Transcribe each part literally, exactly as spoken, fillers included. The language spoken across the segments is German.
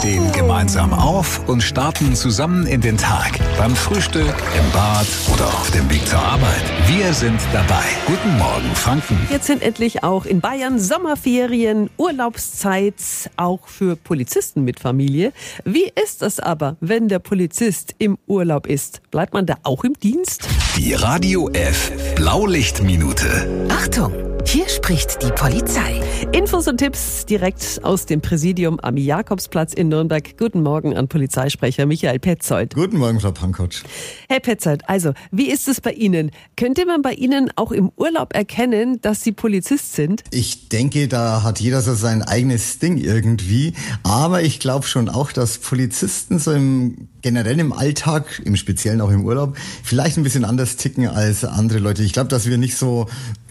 stehen gemeinsam auf und starten zusammen in den Tag. Beim Frühstück, im Bad oder auf dem Weg zur Arbeit. Wir sind dabei. Guten Morgen, Franken. Jetzt sind endlich auch in Bayern Sommerferien, Urlaubszeit, auch für Polizisten mit Familie. Wie ist das aber, wenn der Polizist im Urlaub ist? Bleibt man da auch im Dienst? Die Radio F Blaulichtminute. Achtung, hier spricht die Polizei. Infos und Tipps direkt aus dem Präsidium am Jakobsplatz in Nürnberg. Guten Morgen an Polizeisprecher Michael Petzold. Guten Morgen, Frau Pankotsch. Herr Petzold, also, wie ist es bei Ihnen? Könnte man bei Ihnen auch im Urlaub erkennen, dass Sie Polizist sind? Ich denke, da hat jeder so sein eigenes Ding irgendwie. Aber ich glaube schon auch, dass Polizisten so im generell im Alltag, im Speziellen auch im Urlaub, vielleicht ein bisschen anders ticken als andere Leute. Ich glaube, dass wir nicht so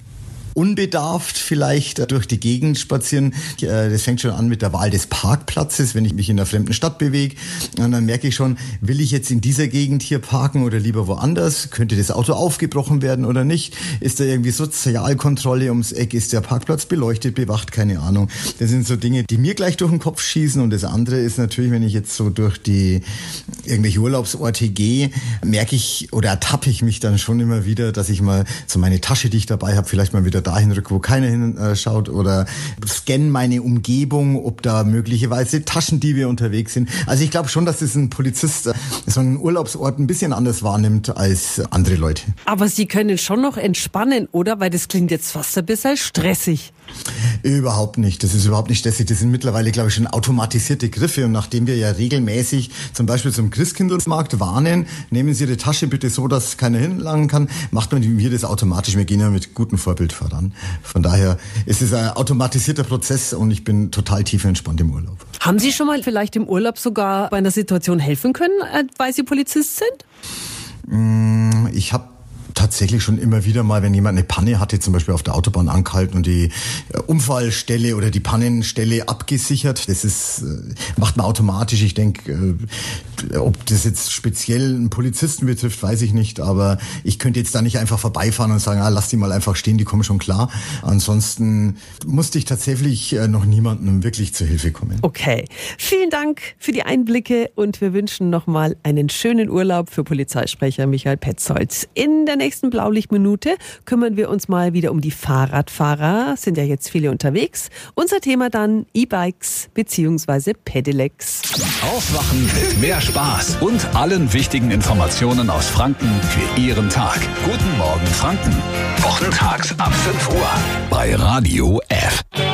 unbedarft vielleicht durch die Gegend spazieren. Das fängt schon an mit der Wahl des Parkplatzes, wenn ich mich in einer fremden Stadt bewege. Und dann merke ich schon, will ich jetzt in dieser Gegend hier parken oder lieber woanders? Könnte das Auto aufgebrochen werden oder nicht? Ist da irgendwie Sozialkontrolle ums Eck? Ist der Parkplatz beleuchtet, bewacht? Keine Ahnung. Das sind so Dinge, die mir gleich durch den Kopf schießen. Und das andere ist natürlich, wenn ich jetzt so durch die irgendwelche Urlaubsorte gehe, merke ich oder ertappe ich mich dann schon immer wieder, dass ich mal so meine Tasche, die ich dabei habe, vielleicht mal wieder dahin rück, wo keiner hinschaut, oder scanne meine Umgebung, ob da möglicherweise Taschendiebe unterwegs sind. Also ich glaube schon, dass das ein Polizist so einen Urlaubsort ein bisschen anders wahrnimmt als andere Leute. Aber Sie können schon noch entspannen, oder? Weil das klingt jetzt fast ein bisschen stressig. Überhaupt nicht. Das ist überhaupt nicht stressig. Das sind mittlerweile, glaube ich, schon automatisierte Griffe. Und nachdem wir ja regelmäßig zum Beispiel zum Christkindlesmarkt warnen, nehmen Sie Ihre Tasche bitte so, dass keiner hinlangen kann, macht man mir das automatisch. Wir gehen ja mit gutem Vorbild voran. Von daher ist es ein automatisierter Prozess und ich bin total tief entspannt im Urlaub. Haben Sie schon mal vielleicht im Urlaub sogar bei einer Situation helfen können, weil Sie Polizist sind? Ich habe tatsächlich schon immer wieder mal, wenn jemand eine Panne hatte, zum Beispiel auf der Autobahn angehalten und die Unfallstelle oder die Pannenstelle abgesichert. Das ist, macht man automatisch. Ich denke, ob das jetzt speziell einen Polizisten betrifft, weiß ich nicht. Aber ich könnte jetzt da nicht einfach vorbeifahren und sagen, ah, lass die mal einfach stehen, die kommen schon klar. Ansonsten musste ich tatsächlich noch niemandem wirklich zur Hilfe kommen. Okay. Vielen Dank für die Einblicke und wir wünschen nochmal einen schönen Urlaub für Polizeisprecher Michael Petzold. In der nächsten Blaulichtminute kümmern wir uns mal wieder um die Fahrradfahrer. Sind ja jetzt viele unterwegs. Unser Thema dann E-Bikes bzw. Pedelecs. Aufwachen mit mehr Spaß und allen wichtigen Informationen aus Franken für Ihren Tag. Guten Morgen, Franken. Wochentags ab fünf Uhr bei Radio F.